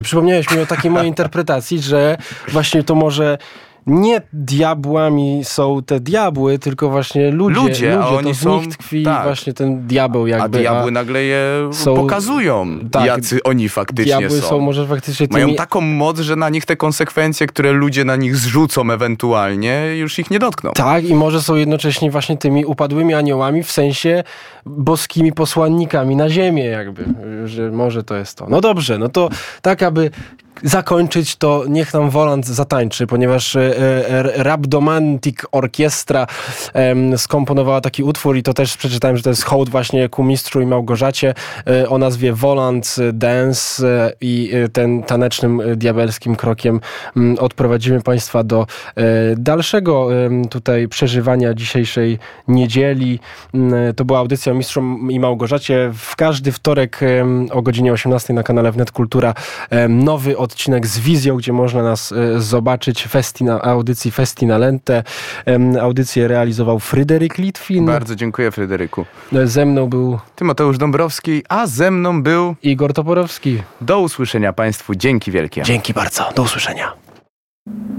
Przypomniałeś mi o takiej mojej interpretacji, że właśnie to może nie diabłami są te diabły, tylko właśnie ludzie, a oni to w nich tkwi właśnie ten diabeł jakby. A diabły nagle je pokazują, jacy oni faktycznie diabły są może faktycznie mają taką moc, że na nich te konsekwencje, które ludzie na nich zrzucą ewentualnie, już ich nie dotkną. Tak, i może są jednocześnie właśnie tymi upadłymi aniołami, w sensie boskimi posłannikami na ziemię jakby, że może to jest to. No dobrze, no to tak aby zakończyć, to niech nam Volant zatańczy, ponieważ Rhabdomantic Orkiestra skomponowała taki utwór i to też przeczytałem, że to jest hołd właśnie ku Mistrzu i Małgorzacie o nazwie Volant Dance i ten tanecznym diabelskim krokiem odprowadzimy Państwa do dalszego tutaj przeżywania dzisiejszej niedzieli. To była audycja o Mistrzu i Małgorzacie. W każdy wtorek o godzinie 18 na kanale Wnet Kultura nowy odcinek z wizją, gdzie można nas zobaczyć audycji Festina Lente. Audycję realizował Fryderyk Litwin. Bardzo dziękuję, Fryderyku. Ze mną był Tymoteusz Dąbrowski, a ze mną był Igor Toporowski. Do usłyszenia Państwu. Dzięki wielkie. Dzięki bardzo. Do usłyszenia.